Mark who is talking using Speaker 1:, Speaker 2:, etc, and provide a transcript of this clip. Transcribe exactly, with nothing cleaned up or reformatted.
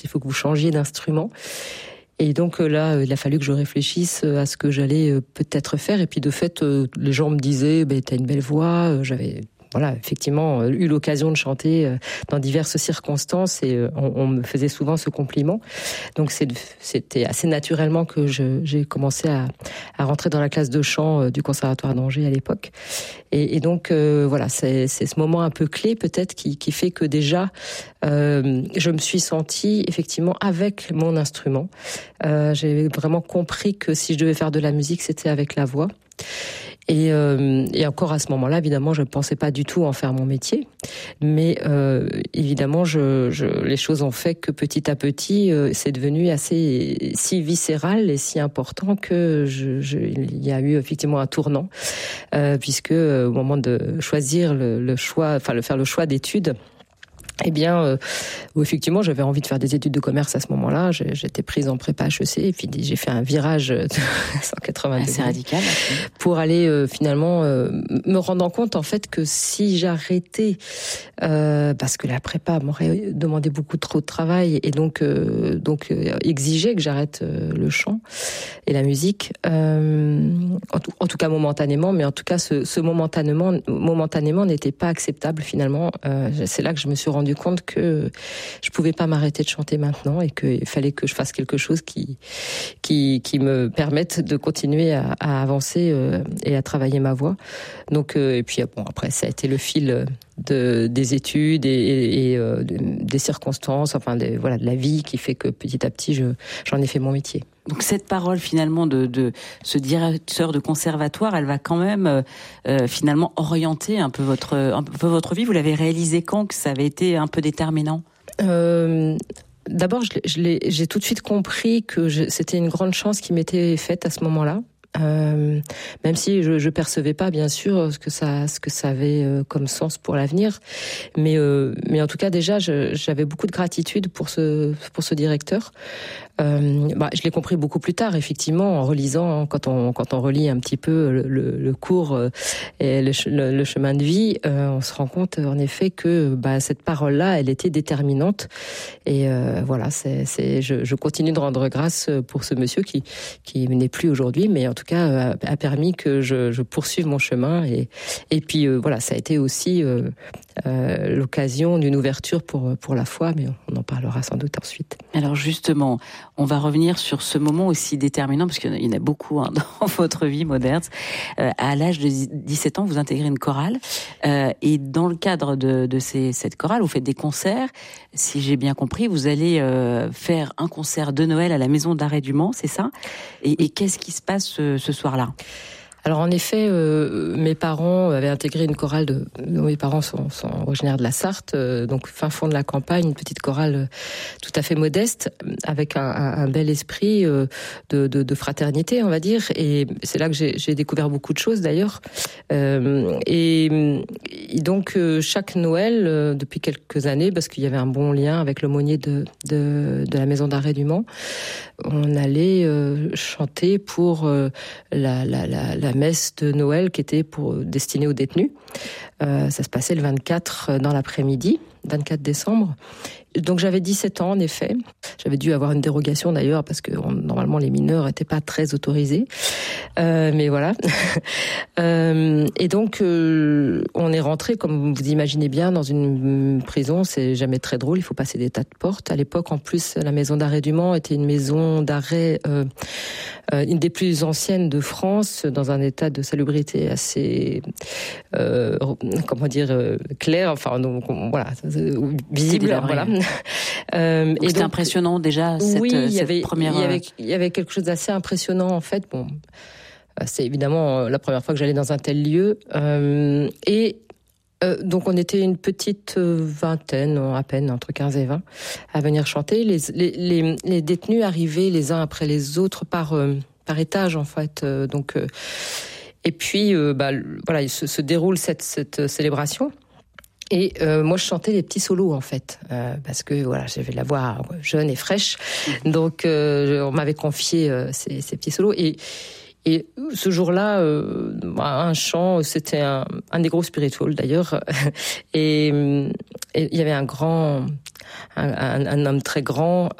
Speaker 1: il faut que vous changiez d'instrument. Et donc là, il a fallu que je réfléchisse à ce que j'allais peut-être faire. Et puis de fait, les gens me disaient, bah, t'as une belle voix. J'avais voilà, effectivement, eu l'occasion de chanter dans diverses circonstances et on, on me faisait souvent ce compliment. Donc c'est, c'était assez naturellement que je, j'ai commencé à, à rentrer dans la classe de chant du Conservatoire d'Angers à l'époque. Et, et donc euh, voilà, c'est, c'est ce moment un peu clé peut-être qui, qui fait que déjà euh, je me suis sentie effectivement avec mon instrument. Euh, j'ai vraiment compris que si je devais faire de la musique, c'était avec la voix. Et, euh, et encore à ce moment-là, évidemment, je ne pensais pas du tout en faire mon métier. Mais euh, évidemment, je, je, les choses ont fait que petit à petit, euh, c'est devenu assez si viscéral et si important que je, je, il y a eu effectivement un tournant, euh, puisque euh, au moment de choisir le, le choix, enfin, le faire le choix d'études. Eh bien, euh, où effectivement, j'avais envie de faire des études de commerce à ce moment-là. J'étais prise en prépa H E C et puis j'ai fait un virage de cent quatre-vingts degrés.
Speaker 2: C'est radical.
Speaker 1: Pour aller euh, finalement euh, me rendre compte en fait que si j'arrêtais, euh, parce que la prépa m'aurait demandé beaucoup trop de travail et donc euh, donc euh, exigeait que j'arrête euh, le chant et la musique. Euh, en, tout, en tout cas momentanément, mais en tout cas ce, ce momentanément momentanément n'était pas acceptable finalement. Euh, c'est là que je me suis rendu compte que je pouvais pas m'arrêter de chanter maintenant et qu'il fallait que je fasse quelque chose qui qui qui me permette de continuer à, à avancer euh, et à travailler ma voix. Donc euh, et puis bon après ça a été le fil de des études et, et, et euh, des circonstances, enfin des, voilà de la vie qui fait que petit à petit je j'en ai fait mon métier.
Speaker 2: Donc cette parole finalement de, de ce directeur de conservatoire, elle va quand même euh, finalement orienter un peu votre un peu votre vie. Vous l'avez réalisé quand que ça avait été un peu déterminant?
Speaker 1: euh, D'abord, je l'ai, je l'ai, j'ai tout de suite compris que je, c'était une grande chance qui m'était faite à ce moment-là. Euh, même si je, je percevais pas bien sûr ce que ça, ce que ça avait euh, comme sens pour l'avenir, mais euh, mais en tout cas déjà je, j'avais beaucoup de gratitude pour ce pour ce directeur. Euh, bah, je l'ai compris beaucoup plus tard, effectivement, en relisant, quand on quand on relit un petit peu le, le, le cours euh, et le, le, le chemin de vie, euh, on se rend compte en effet que bah, cette parole-là, elle était déterminante. Et euh, voilà, c'est, c'est, je, je continue de rendre grâce pour ce monsieur qui qui n'est plus aujourd'hui, mais en tout cas a, a permis que je, je poursuive mon chemin. Et et puis euh, voilà, ça a été aussi euh, euh, l'occasion d'une ouverture pour pour la foi, mais on en parlera sans doute ensuite.
Speaker 2: Alors justement, on va revenir sur ce moment aussi déterminant, parce qu'il y en a beaucoup hein, dans votre vie, Maud Herz. Euh, à l'âge de dix-sept ans, vous intégrez une chorale, euh, et dans le cadre de, de ces, cette chorale, vous faites des concerts. Si j'ai bien compris, vous allez euh, faire un concert de Noël à la Maison d'Arrêt du Mans, c'est ça? Et, et qu'est-ce qui se passe ce, ce soir-là?
Speaker 1: Alors en effet, euh, mes parents avaient intégré une chorale de. Mes parents sont, sont originaires de la Sarthe, euh, donc fin fond de la campagne, une petite chorale euh, tout à fait modeste, avec un, un, un bel esprit euh, de, de, de fraternité, on va dire. Et c'est là que j'ai, j'ai découvert beaucoup de choses d'ailleurs. Euh, et, et donc euh, chaque Noël, euh, depuis quelques années, parce qu'il y avait un bon lien avec l'aumônier de, de, de la Maison d'Arrêt du Mans, on allait euh, chanter pour euh, la, la, la, la messe de Noël qui était pour destinée aux détenus. Euh, ça se passait le vingt-quatre dans l'après-midi, vingt-quatre décembre. Donc j'avais dix-sept ans en effet. J'avais dû avoir une dérogation d'ailleurs parce que on, normalement les mineurs n'étaient pas très autorisés. Euh, mais voilà. euh, et donc euh, on est rentré, comme vous imaginez bien, dans une prison. C'est jamais très drôle. Il faut passer des tas de portes. À l'époque, en plus, la Maison d'Arrêt du Mans était une maison d'arrêt, euh, euh, une des plus anciennes de France, dans un état de salubrité assez, euh, comment dire, euh, clair. Enfin, donc voilà, visible. Voilà.
Speaker 2: Euh, et c'était donc, impressionnant déjà cette,
Speaker 1: oui, il y
Speaker 2: cette
Speaker 1: avait,
Speaker 2: première.
Speaker 1: Il y avait, il y avait quelque chose d'assez impressionnant en fait. Bon, c'est évidemment la première fois que j'allais dans un tel lieu. Euh, et euh, donc on était une petite vingtaine, à peine entre quinze et vingt, à venir chanter. Les, les, les, les détenus arrivaient les uns après les autres par euh, par étage en fait. Euh, donc euh, et puis euh, bah voilà, il se, se déroule cette cette célébration. Et euh, moi, je chantais des petits solos, en fait, euh, parce que voilà, j'avais la voix jeune et fraîche. Donc, euh, on m'avait confié euh, ces, ces petits solos. Et, Et ce jour-là, euh, un chant, c'était un, un des gros spirituals d'ailleurs, et, et il y avait un grand, un, un, un homme très grand